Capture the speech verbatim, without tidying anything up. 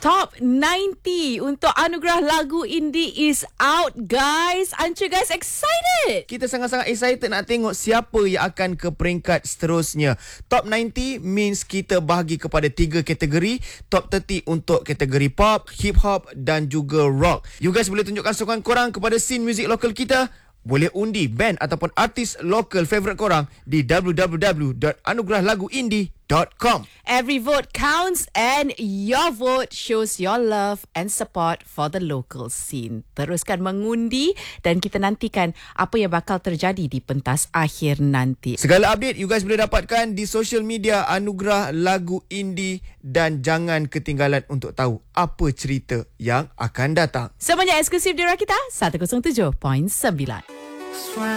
Top sembilan puluh untuk anugerah lagu indie is out, guys. Aren't you guys excited? Kita sangat-sangat excited nak tengok siapa yang akan ke peringkat seterusnya. Top sembilan puluh means kita bahagi kepada tiga kategori. Top tiga puluh untuk kategori pop, hip hop dan juga rock. You guys boleh tunjukkan sokongan korang kepada scene muzik lokal kita. Boleh undi band ataupun artis lokal favourite korang di w w w dot anugerah lagu indie dot com. Every vote counts and your vote shows your love and support for the local scene. Teruskan mengundi dan kita nantikan apa yang bakal terjadi di pentas akhir nanti. Segala update you guys boleh dapatkan di social media Anugerah Lagu Indie dan jangan ketinggalan untuk tahu apa cerita yang akan datang. Semuanya eksklusif di Rakita seratus tujuh perpuluhan sembilan.